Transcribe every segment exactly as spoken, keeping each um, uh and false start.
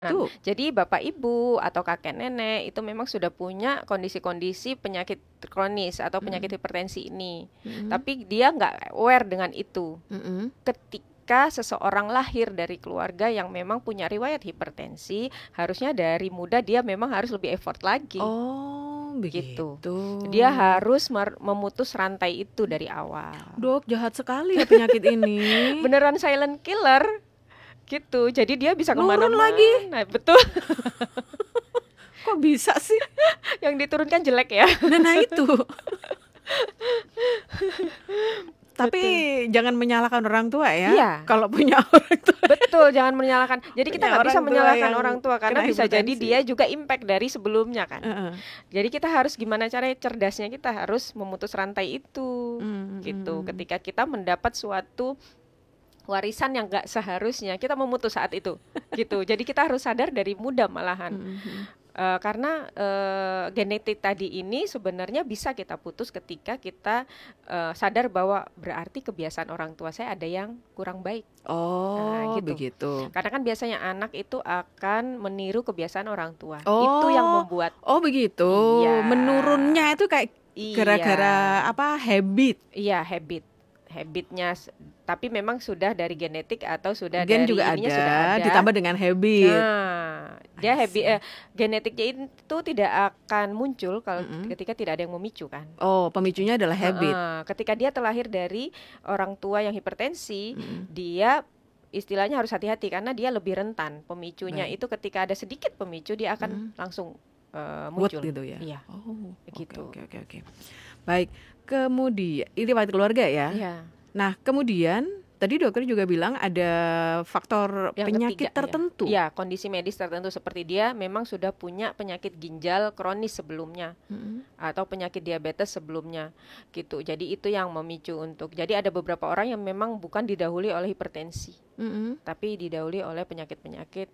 Nah, Tuh. jadi bapak ibu atau kakek nenek itu memang sudah punya kondisi-kondisi penyakit kronis atau penyakit Mm-mm. hipertensi ini. Mm-mm. Tapi dia nggak aware dengan itu. Mm-mm. Ketika seseorang lahir dari keluarga yang memang punya riwayat hipertensi, harusnya dari muda dia memang harus lebih effort lagi. Oh, Gitu. begitu. Dia harus mer- memutus rantai itu dari awal. Dok, jahat sekali ya penyakit ini. Beneran silent killer. Gitu, jadi dia bisa Nurun kemana-mana. lagi. Nah, betul. Kok bisa sih? Yang diturunkan jelek ya. Nah, nah itu. Tapi jangan menyalahkan orang tua ya. Iya. Kalau punya orang tua. Betul, jangan menyalahkan. Jadi kita Punya nggak bisa orang tua menyalahkan yang orang tua karena kena bisa jadi hipertensi. dia juga impact dari sebelumnya kan. Uh-uh. Jadi kita harus gimana caranya cerdasnya kita harus memutus rantai itu. Mm, Gitu. mm. Ketika kita mendapat suatu warisan yang nggak seharusnya kita memutus saat itu. Gitu. Jadi kita harus sadar dari muda malahan. Mm-hmm. Uh, karena uh, genetik tadi ini sebenarnya bisa kita putus ketika kita uh, sadar bahwa berarti kebiasaan orang tua saya ada yang kurang baik. Oh, Nah, gitu. begitu. Karena kan biasanya anak itu akan meniru kebiasaan orang tua. Oh. Itu yang membuat Oh, begitu. Iya. Menurunnya itu kayak Iya. gara-gara apa? Habit. Iya, habit. Habitnya, s- tapi memang sudah dari genetik atau sudah Gen dari juga ininya ada, sudah ada. ditambah dengan habit. Nah, dia I habit see. eh, genetiknya itu tidak akan muncul kalau Mm-mm. ketika tidak ada yang memicu kan. Oh, pemicunya adalah habit. Heeh, ketika dia terlahir dari orang tua yang hipertensi, Mm-mm. dia istilahnya harus hati-hati karena dia lebih rentan. Pemicunya Baik. itu ketika ada sedikit pemicu dia akan Mm-mm. langsung uh, Buat muncul. gitu ya. Iya. Oh, Begitu. Oke, oke, oke, oke. Baik. Kemudian ini riwayat keluarga ya. Iya. Nah, kemudian tadi dokter juga bilang ada faktor Yang penyakit ketiga, tertentu. Ya. ya, kondisi medis tertentu seperti dia memang sudah punya penyakit ginjal kronis sebelumnya Mm-mm. atau penyakit diabetes sebelumnya gitu. Jadi itu yang memicu untuk. Jadi ada beberapa orang yang memang bukan didahului oleh hipertensi, Mm-mm. tapi didahului oleh penyakit-penyakit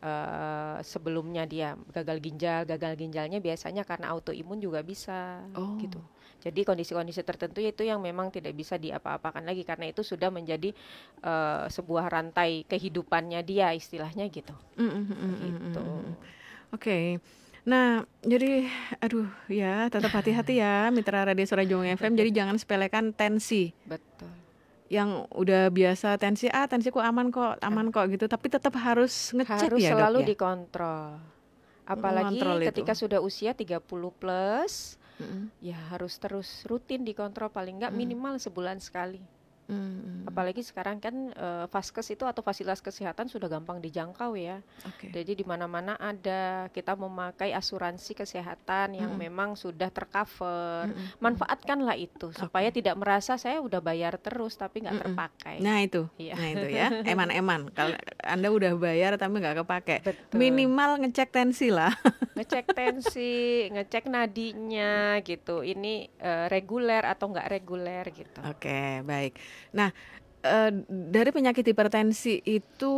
uh, sebelumnya dia. Gagal ginjal, gagal ginjalnya biasanya karena autoimun juga bisa Oh. gitu. Jadi kondisi-kondisi tertentu itu yang memang tidak bisa diapa-apakan lagi karena itu sudah menjadi uh, sebuah rantai kehidupannya dia istilahnya gitu. Mm-mm, mm-mm, Gitu. mm-mm. Oke. Nah, jadi aduh ya, tetap hati-hati ya Mitra Radio Suara Juang F M. Jadi jangan sepelekan tensi. Betul. Yang udah biasa tensi ah tensiku aman kok, aman kok gitu, tapi tetap harus ngecek Harus ya, selalu Dok ya. dikontrol. Apalagi Mengontrol itu. ketika sudah usia tiga puluh plus, Mm-mm. ya harus terus rutin dikontrol paling enggak Mm. minimal sebulan sekali. Mm-mm. Apalagi sekarang kan uh, Vaskes itu atau fasilitas kesehatan sudah gampang dijangkau ya. Oke. Jadi di mana-mana ada, kita memakai asuransi kesehatan yang Mm-mm. memang sudah tercover. Mm-mm. Manfaatkanlah itu supaya tidak merasa saya udah bayar terus tapi nggak Mm-mm. terpakai. Nah itu, Iya. nah itu ya, eman-eman. Kalau Anda udah bayar tapi nggak kepake, Betul. minimal ngecek tensi lah. Ngecek tensi, ngecek nadinya gitu. Ini uh, reguler atau nggak reguler gitu. Oke, baik. Nah, eh, dari penyakit hipertensi itu,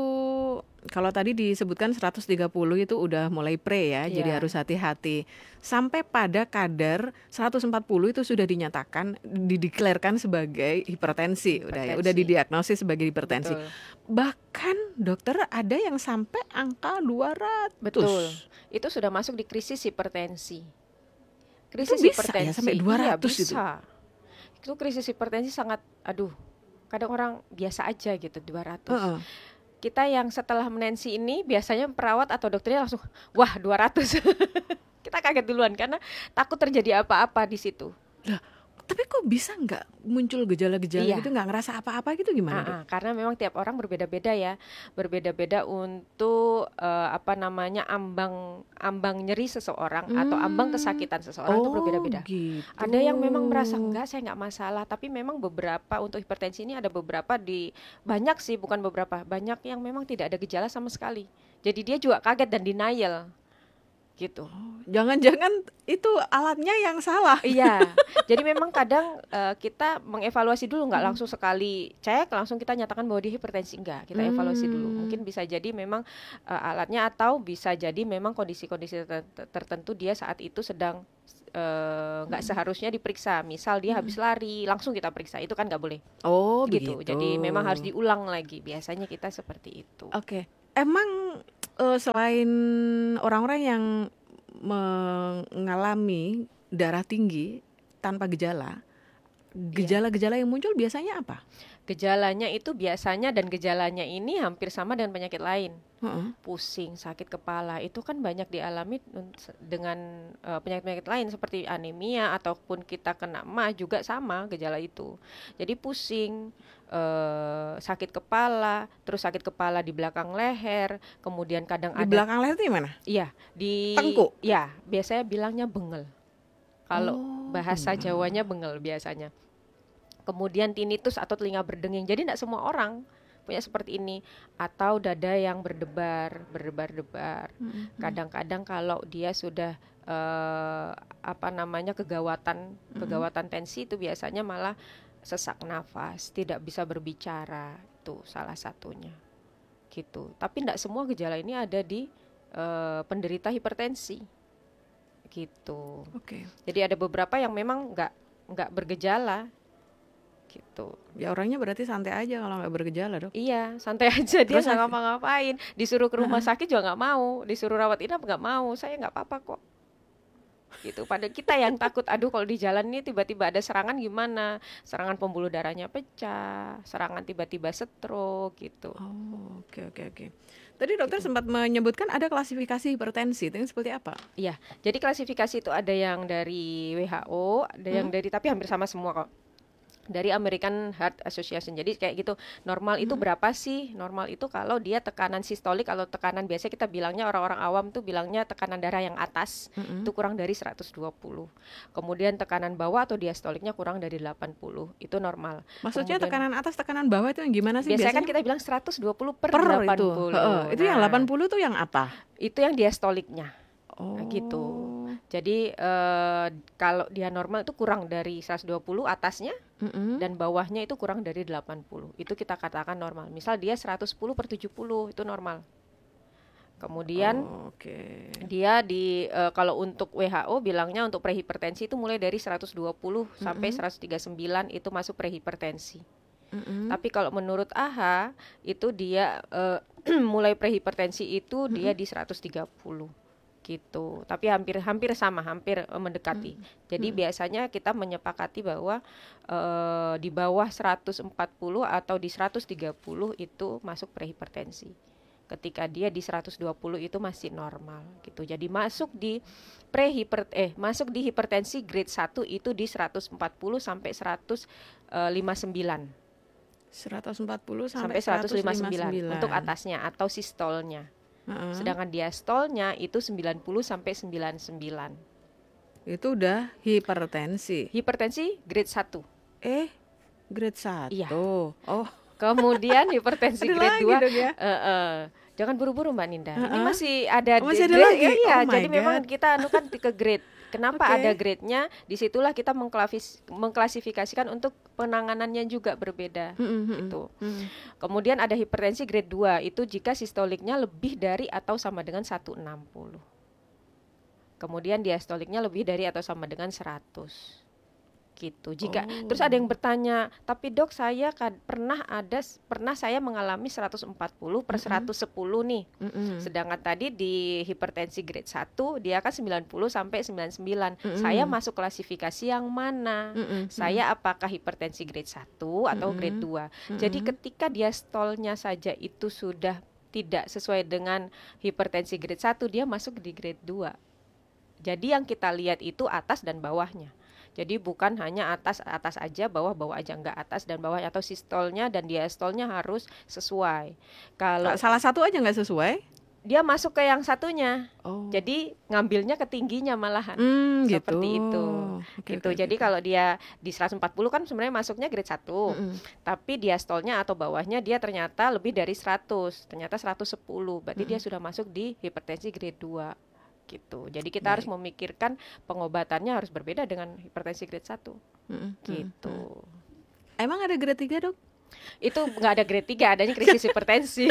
kalau tadi disebutkan seratus tiga puluh itu udah mulai pre ya, Iya. jadi harus hati-hati. Sampai pada kadar seratus empat puluh itu sudah dinyatakan, dideklarkan sebagai hipertensi, udah ya, udah Hipertensi. didiagnosis sebagai hipertensi. Betul. Bahkan dokter ada yang sampai angka dua ratus. Betul. Itu sudah masuk di krisis hipertensi. Krisis Itu bisa hipertensi. ya sampai dua ratus Iya, itu? bisa. Itu krisis hipertensi sangat, aduh, kadang orang biasa aja gitu dua ratus. Heeh. Kita yang setelah menensi ini biasanya perawat atau dokternya langsung, wah dua ratus. Kita kaget duluan karena takut terjadi apa-apa di situ. Lah, tapi kok bisa nggak muncul gejala-gejala Iya. gitu, nggak ngerasa apa-apa gitu, gimana Dok? Ah, ah, karena memang tiap orang berbeda-beda ya, berbeda-beda untuk eh, apa namanya ambang ambang nyeri seseorang atau ambang Hmm. kesakitan seseorang itu berbeda-beda. gitu. Ada yang memang merasa enggak, saya enggak masalah, tapi memang beberapa untuk hipertensi ini ada beberapa di banyak sih, bukan beberapa, banyak yang memang tidak ada gejala sama sekali. Jadi dia juga kaget dan denial. Gitu. Jangan-jangan itu alatnya yang salah. Iya. Jadi memang kadang eh, kita mengevaluasi dulu, nggak Hmm. langsung sekali cek langsung kita nyatakan bahwa dia hipertensi, enggak. Kita evaluasi dulu. Hmm. Mungkin bisa jadi memang eh, alatnya atau bisa jadi memang kondisi-kondisi ter- ter- tertentu dia saat itu sedang eh, nggak Hmm. seharusnya diperiksa. Misal dia habis lari, langsung kita periksa. Itu kan nggak boleh. Oh, Gitu. begitu. Jadi memang harus diulang lagi. Biasanya kita seperti itu. Oke. Emang uh, selain orang-orang yang mengalami darah tinggi tanpa gejala, gejala-gejala yang muncul biasanya apa? Gejalanya itu biasanya dan gejalanya ini hampir sama dengan penyakit lain. Uh-uh. Pusing, sakit kepala itu kan banyak dialami dengan uh, penyakit-penyakit lain seperti anemia ataupun kita kena M A juga sama gejala itu. Jadi pusing, uh, sakit kepala, terus sakit kepala di belakang leher, kemudian kadang Di ada belakang leher itu gimana? iya di Tengkuk? ya biasanya bilangnya bengel. Kalau Oh, bahasa bengel. Jawanya bengel biasanya. Kemudian tinnitus atau telinga berdenging. Jadi tidak semua orang punya seperti ini. Atau dada yang berdebar, berdebar-debar. Mm-mm. Kadang-kadang kalau dia sudah eh, apa namanya kegawatan, kegawatan tensi itu biasanya malah sesak nafas, tidak bisa berbicara. Itu salah satunya. Gitu. Tapi tidak semua gejala ini ada di eh, penderita hipertensi. Gitu. Oke. Jadi ada beberapa yang memang nggak nggak bergejala. Gitu. Ya orangnya berarti santai aja kalau nggak bergejala, Dok. Iya, santai aja dia Terus nggak ak- ngapa-ngapain. Disuruh ke rumah Uh-uh. sakit juga nggak mau, disuruh rawat inap nggak mau. Saya nggak apa-apa kok. Gitu. Padahal kita yang takut. Aduh, kalau di jalan ini tiba-tiba ada serangan gimana? Serangan pembuluh darahnya pecah, serangan tiba-tiba stroke gitu. Oh, oke oke oke. Tadi dokter Gitu. sempat menyebutkan ada klasifikasi hipertensi, itu seperti apa? Iya, jadi klasifikasi itu ada yang dari W H O, ada yang Hmm? dari tapi hampir sama semua kok. Dari American Heart Association. Jadi kayak gitu, normal itu Hmm? berapa sih? Normal itu kalau dia tekanan sistolik atau tekanan biasa kita bilangnya orang-orang awam tuh bilangnya tekanan darah yang atas Mm-mm. itu kurang dari seratus dua puluh. Kemudian tekanan bawah atau diastoliknya kurang dari delapan puluh. Itu normal. Maksudnya Kemudian tekanan atas, tekanan bawah itu yang gimana sih biasanya kan biasanya? kita bilang seratus dua puluh per Per delapan itu. puluh. Heeh. Itu yang Nah, delapan puluh tuh yang apa? itu yang diastoliknya. Oh. Nah, gitu. Jadi eh, kalau dia normal itu kurang dari seratus dua puluh atasnya Mm-mm. dan bawahnya itu kurang dari delapan puluh. Itu kita katakan normal. Misal dia seratus sepuluh per tujuh puluh itu normal. Kemudian Oh, oke. dia di eh, kalau untuk W H O bilangnya untuk prehipertensi itu mulai dari seratus dua puluh sampai Mm-mm. seratus tiga puluh sembilan itu masuk prehipertensi. Mm-mm. Tapi kalau menurut A H A itu dia eh, mulai prehipertensi itu dia Mm-mm. di seratus tiga puluh gitu. Tapi hampir hampir sama, hampir eh, mendekati. Jadi Mm-mm. biasanya kita menyepakati bahwa eh, di bawah seratus empat puluh atau di seratus tiga puluh itu masuk prehipertensi. Ketika dia di seratus dua puluh itu masih normal gitu. Jadi masuk di prehiper eh masuk di hipertensi grade satu itu di seratus empat puluh sampai seratus lima puluh sembilan. seratus empat puluh Sampai sampai seratus lima puluh sembilan seratus lima puluh sembilan untuk atasnya atau sistolnya. Heeh. Sedangkan diastolnya itu sembilan puluh sampai sembilan puluh sembilan. Itu udah hipertensi. Hipertensi grade satu. Eh, grade satu. Iya. Oh, Kemudian hipertensi ada grade lagi dua. dok ya? eh, eh, jangan buru-buru Mbak Ninda. Ini Heeh. masih ada Oh, masih ada grade- lagi? Iya, Oh my jadi memang God. kita anu kan ke grade. Kenapa Oke. ada grade-nya? Disitulah kita mengklafis- mengklasifikasikan untuk penanganannya juga berbeda. Mm-mm, mm-mm, Gitu. mm-mm. Kemudian ada hipertensi grade dua, itu jika sistoliknya lebih dari atau sama dengan seratus enam puluh. Kemudian diastoliknya lebih dari atau sama dengan seratus. Gitu. Jika Oh. terus ada yang bertanya, "Tapi Dok, saya kad, pernah ada pernah saya mengalami seratus empat puluh per Mm-mm. seratus sepuluh nih." Mm-mm. Sedangkan tadi di hipertensi grade satu dia kan sembilan puluh sampai sembilan puluh sembilan. Mm-mm. Saya masuk klasifikasi yang mana? Mm-mm, Saya apakah hipertensi grade satu atau Mm-mm. grade dua? mm-mm. Jadi ketika diastolnya saja itu sudah tidak sesuai dengan hipertensi grade satu, dia masuk di grade dua. Jadi yang kita lihat itu atas dan bawahnya. Jadi bukan hanya atas-atas aja, bawah-bawah aja, enggak atas dan bawah, atau sistolnya dan diastolnya harus sesuai. Kalau salah satu aja nggak sesuai. dia masuk ke yang satunya, Oh. jadi ngambilnya ke tingginya malahan. Hmm, Seperti gitu. itu. Oke, Gitu. oke, Jadi oke. kalau dia di seratus empat puluh kan sebenarnya masuknya grade satu. Mm-mm. Tapi diastolnya atau bawahnya dia ternyata lebih dari seratus, ternyata seratus sepuluh. Berarti dia Mm-mm. sudah masuk di hipertensi grade dua. Gitu. Jadi kita Baik. harus memikirkan pengobatannya harus berbeda dengan hipertensi grade satu. Mm-mm. Gitu. Mm-mm. Emang ada grade tiga dok? Itu nggak ada grade tiga, adanya krisis hipertensi.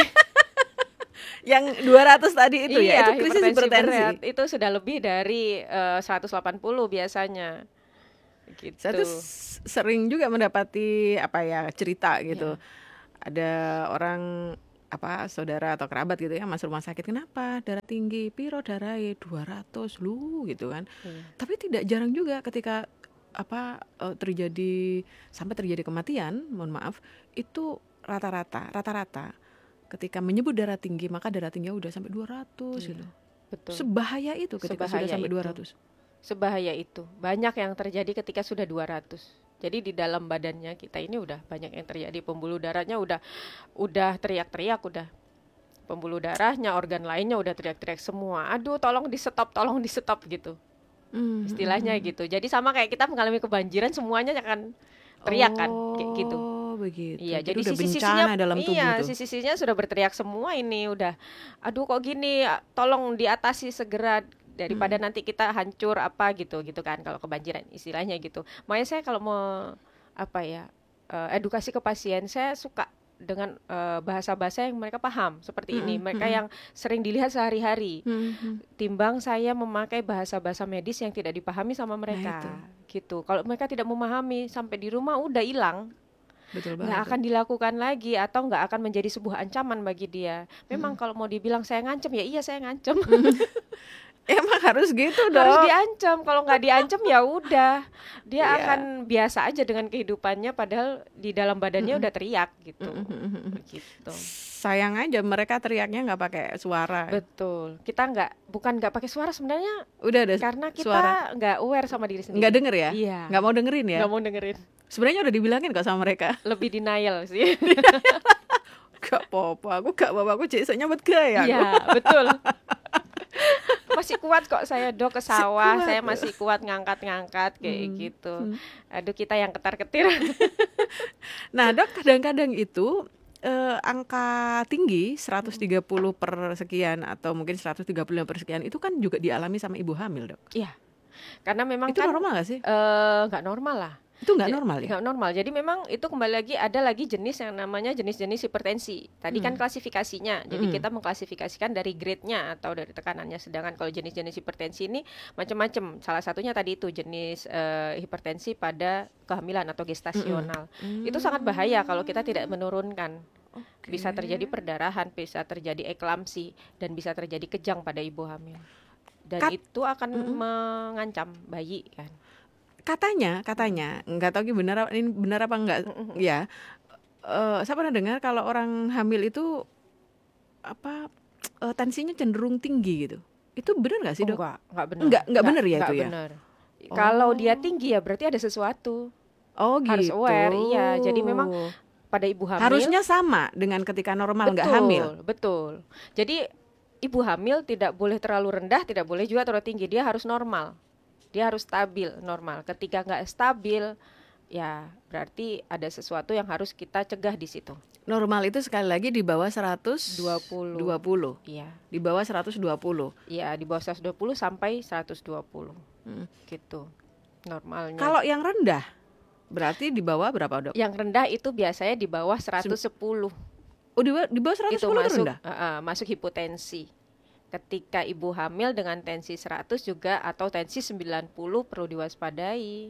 Yang dua ratus tadi itu Iya, ya? Itu krisis hipertensi. berat itu sudah lebih dari eh, seratus delapan puluh biasanya. Gitu. Saya tuh s- sering juga mendapati apa ya cerita gitu. Iya. Ada orang apa saudara atau kerabat gitu ya masuk rumah sakit, kenapa darah tinggi, piro darahe dua ratus lu gitu kan. Iya. Tapi tidak jarang juga ketika apa eh, terjadi sampai terjadi kematian, mohon maaf, itu rata-rata rata-rata ketika menyebut darah tinggi maka darah tingginya udah sampai dua ratus Iya, gitu. betul. Sebahaya itu ketika sudah Sebahaya sampai itu. dua ratus. Sebahaya itu. Banyak yang terjadi ketika sudah dua ratus. Jadi di dalam badannya kita ini udah banyak yang terjadi, pembuluh darahnya udah udah teriak-teriak, udah pembuluh darahnya, organ lainnya udah teriak-teriak semua. Aduh, tolong di stop, tolong di stop gitu. Hmm, Istilahnya gitu. Jadi sama kayak kita mengalami kebanjiran, semuanya akan teriak kan, kayak gitu. Oh begitu. Iya, Jadi jadi udah sisi-sisinya, bencana dalam tubuh iya, tuh. sisi-sisinya sudah berteriak semua ini udah. Aduh, kok gini? Tolong diatasi segera daripada Hmm. nanti kita hancur apa gitu gitu kan kalau kebanjiran istilahnya gitu. Makanya saya kalau mau apa ya eh, edukasi ke pasien, saya suka dengan eh, bahasa-bahasa yang mereka paham seperti ini. Mm-mm, Mereka mm-mm. yang sering dilihat sehari-hari. Hmm, Timbang saya memakai bahasa-bahasa medis yang tidak dipahami sama Nah mereka. itu Gitu. Kalau mereka tidak memahami sampai di rumah udah hilang, betul nggak banget. akan dilakukan lagi atau nggak akan menjadi sebuah ancaman bagi dia. Memang Mm-mm. kalau mau dibilang saya ngancem, ya iya saya ngancem. Emang harus gitu Harus dok. diancam. Kalau nggak diancam ya udah, dia Iya. akan biasa aja dengan kehidupannya padahal di dalam badannya Mm-mm. udah teriak gitu. Mm-mm. Begitu. Sayang aja mereka teriaknya nggak pakai suara. Betul. Kita nggak bukan nggak pakai suara sebenarnya Udah ada karena kita suara. nggak aware sama diri sendiri. Nggak denger ya? Iya. Nggak mau dengerin ya? Nggak mau dengerin. Sebenarnya udah dibilangin kok sama mereka. Lebih denial sih. Gak apa-apa, aku gak apa-apa, aku jadi nyambut gaya. Iya, betul. Masih kuat kok saya dok ke sawah, kuat. saya masih kuat ngangkat-ngangkat kayak Hmm, gitu. hmm. Aduh, kita yang ketar-ketir. Nah dok, kadang-kadang itu eh, angka tinggi seratus tiga puluh per sekian atau mungkin seratus tiga puluh lima per sekian itu kan juga dialami sama ibu hamil dok. Iya, karena memang Itu kan normal gak sih? eh, nggak normal lah. Itu nggak Ja- normal ya? nggak normal. Jadi memang itu kembali lagi ada lagi jenis yang namanya jenis-jenis hipertensi. Tadi kan Hmm. klasifikasinya. Jadi Mm-mm. kita mengklasifikasikan dari grade-nya atau dari tekanannya. Sedangkan kalau jenis-jenis hipertensi ini macam-macam. Salah satunya tadi itu jenis eh, hipertensi pada kehamilan atau gestasional. Mm-mm. Itu sangat bahaya kalau kita tidak menurunkan. Oke. Bisa terjadi perdarahan, bisa terjadi eklamsi, dan bisa terjadi kejang pada ibu hamil. Dan Kat- itu akan Mm-mm. mengancam bayi kan. Katanya, katanya nggak tahu ki benar apa- ini benar apa enggak Mm-mm. ya. Eh, saya pernah dengar kalau orang hamil itu apa eh, tensinya cenderung tinggi gitu. Itu benar nggak sih dok? Enggak, enggak benar. Enggak- enggak benar ya enggak itu ya? benar. Oh. Kalau dia tinggi ya berarti ada sesuatu. Oh gitu. Harus aware, iya. Jadi memang pada ibu hamil harusnya sama dengan ketika normal nggak betul, hamil. betul. Jadi ibu hamil tidak boleh terlalu rendah, tidak boleh juga terlalu tinggi. Dia harus normal. Dia harus stabil, normal. Ketika nggak stabil, ya berarti ada sesuatu yang harus kita cegah di situ. Normal itu sekali lagi di bawah seratus dua puluh. dua puluh. Iya. Di bawah seratus dua puluh. Iya, di bawah seratus dua puluh sampai seratus dua puluh. Hmm. Gitu. Normalnya. Kalau yang rendah berarti di bawah berapa dok? yang rendah itu biasanya di bawah seratus sepuluh. Oh di bawah, di bawah seratus Itu sepuluh itu masuk rendah. uh, uh, masuk hipotensi. Ketika ibu hamil dengan tensi seratus juga atau tensi sembilan puluh perlu diwaspadai.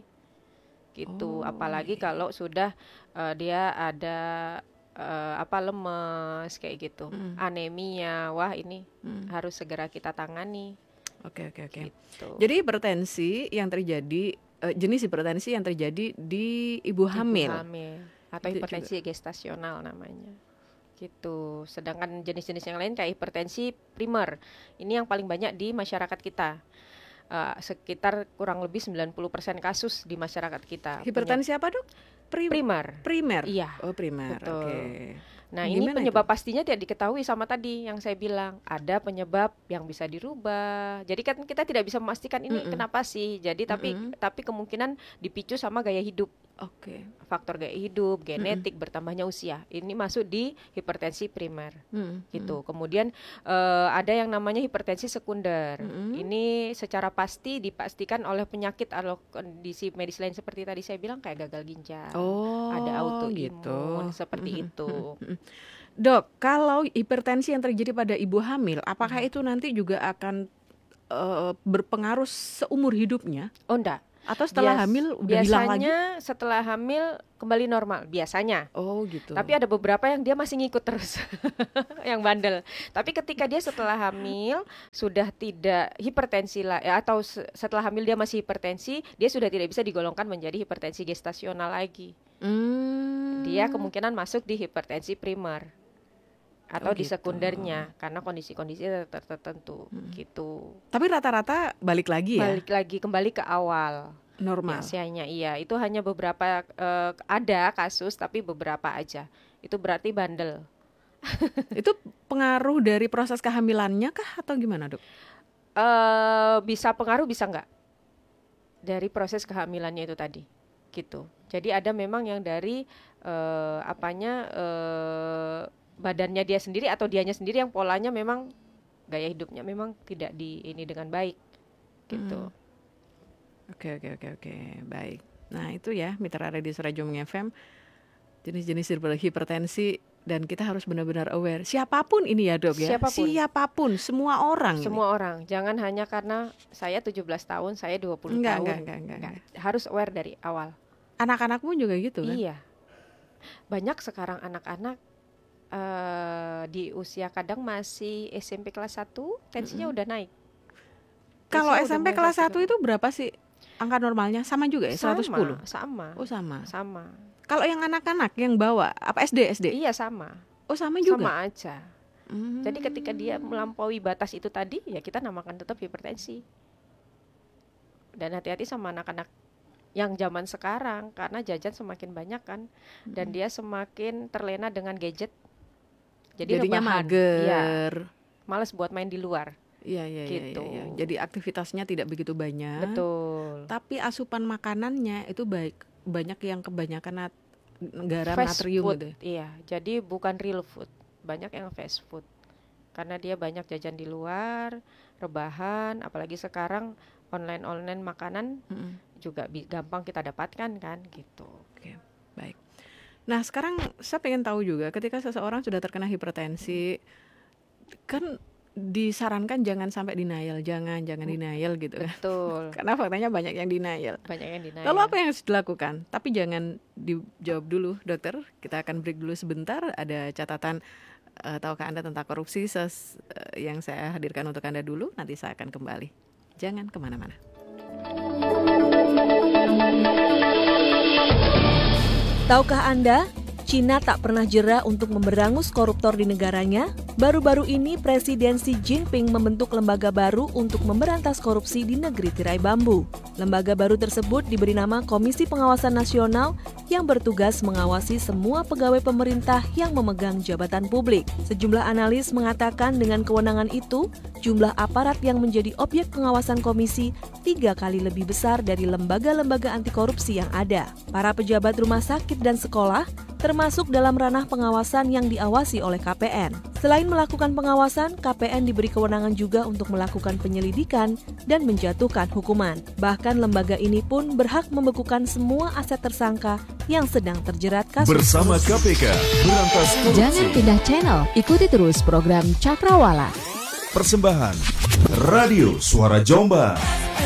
Gitu. Oh, Apalagi iya. kalau sudah uh, dia ada uh, apa lemes kayak gitu. Mm. Anemia. Wah, ini Hmm. harus segera kita tangani. Oke oke oke. Gitu. Jadi hipertensi yang terjadi eh, jenis hipertensi yang terjadi di ibu Ibu hamil. hamil atau Itu hipertensi gestasional namanya. Gitu. Sedangkan jenis-jenis yang lain kayak hipertensi primer. Ini yang paling banyak di masyarakat kita. Uh, sekitar kurang lebih sembilan puluh persen kasus di masyarakat kita. Hipertensi apa dok? Pri- Primer. primer. Iya. Oh primer. Betul. Oke. Nah, ini Gimana penyebab itu? pastinya tidak diketahui sama tadi yang saya bilang. Ada penyebab yang bisa dirubah. Jadi kan kita tidak bisa memastikan ini Mm-mm. kenapa sih. Jadi tapi Mm-mm. tapi kemungkinan dipicu sama gaya hidup. Oke. Faktor gaya hidup, genetik, bertambahnya usia. Ini masuk di hipertensi primer. Hmm, Gitu. Kemudian eh, ada yang namanya hipertensi sekunder. Mm-mm. Ini secara pasti dipastikan oleh penyakit atau kondisi medis lain seperti tadi saya bilang kayak gagal ginjal. Oh, Ada autoimun gitu. seperti Mhm, itu. mhm, mhm. Dok, kalau hipertensi yang terjadi pada ibu hamil, apakah Hmm. itu nanti juga akan eh, berpengaruh seumur hidupnya? Oh enggak. Atau setelah Bias- hamil udah hilang lagi? Biasanya setelah hamil kembali normal, biasanya. Oh gitu. Tapi ada beberapa yang dia masih ngikut terus, yang bandel. Tapi ketika dia setelah hamil sudah tidak hipertensi lah, ya, atau se- setelah hamil dia masih hipertensi, dia sudah tidak bisa digolongkan menjadi hipertensi gestasional lagi. Hmm. Dia kemungkinan masuk di hipertensi primer atau Oh, di gitu. sekundernya karena kondisi-kondisi ter- ter- tertentu gitu. Tapi rata-rata balik lagi ya, Balik lagi kembali ke awal. normal. Biasanya iya, itu hanya beberapa eh, ada kasus tapi beberapa aja. Itu berarti bandel. Itu pengaruh dari proses kehamilannya kah atau gimana, Dok? Eh bisa pengaruh bisa enggak dari proses kehamilannya itu tadi gitu. Jadi ada memang yang dari eh, apanya eh, badannya dia sendiri atau dianya sendiri yang polanya memang gaya hidupnya memang tidak di ini dengan baik gitu. Oke oke oke oke baik. Nah itu ya Mitra Radio Suara Jomong F M, jenis-jenis hipertensi, dan kita harus benar-benar aware. Siapapun ini ya, Dok ya. Siapapun. Siapapun, semua orang. ini. Semua orang, jangan hanya karena saya tujuh belas tahun, saya dua puluh Enggak, tahun. enggak, enggak, enggak, Enggak. Harus aware dari awal. Anak-anak pun juga gitu kan? Iya. Banyak sekarang anak-anak eh, di usia kadang masih S M P kelas satu, tensinya udah naik. Kalau Tensinya S M P udah mulai kelas naik satu itu berapa sih angka normalnya? Sama juga ya, seratus sepuluh? Sama, Oh sama. sama. Kalau yang anak-anak yang bawa, apa S D, S D? Iya sama, Oh sama juga? sama aja. Hmm. Jadi ketika dia melampaui batas itu tadi, ya kita namakan tetap hipertensi. Dan hati-hati sama anak-anak yang zaman sekarang, karena jajan semakin banyak kan, dan dia semakin terlena dengan gadget. Jadi Jadinya rebahan. mager. Iya, males buat main di luar. Iya, iya, iya, Gitu. iya, iya. Jadi aktivitasnya tidak begitu banyak. Betul. Tapi asupan makanannya itu baik, banyak yang kebanyakan nat- garam, Fast natrium food, gitu. iya. Jadi bukan real food, banyak yang fast food. Karena dia banyak jajan di luar, rebahan, apalagi sekarang online-online makanan Mm-mm. juga bi- gampang kita dapatkan kan, gitu. Oke, baik. Nah sekarang saya pengen tahu juga, ketika seseorang sudah terkena hipertensi, kan disarankan jangan sampai denial, jangan, jangan denial gitu kan. Betul. Karena faktanya banyak yang denial. Banyak yang denial. Lalu apa yang harus dilakukan? Tapi jangan dijawab dulu, dokter. Kita akan break dulu sebentar. Ada catatan uh, tahukah Anda tentang korupsi ses, uh, yang saya hadirkan untuk Anda dulu. Nanti saya akan kembali. Jangan kemana-mana. Tahukah Anda, Cina tak pernah jera untuk memberangus koruptor di negaranya? Baru-baru ini Presiden Xi Jinping membentuk lembaga baru untuk memberantas korupsi di negeri tirai bambu. Lembaga baru tersebut diberi nama Komisi Pengawasan Nasional yang bertugas mengawasi semua pegawai pemerintah yang memegang jabatan publik. Sejumlah analis mengatakan dengan kewenangan itu, jumlah aparat yang menjadi objek pengawasan komisi tiga kali lebih besar dari lembaga-lembaga anti korupsi yang ada. Para pejabat rumah sakit dan sekolah termasuk dalam ranah pengawasan yang diawasi oleh K P N. Selain melakukan pengawasan, K P N diberi kewenangan juga untuk melakukan penyelidikan dan menjatuhkan hukuman. Bahkan lembaga ini pun berhak membekukan semua aset tersangka yang sedang terjerat kasus. Bersama K P K, berantas korupsi. Jangan pindah channel, ikuti terus program Cakrawala. Persembahan Radio Suara Jombang.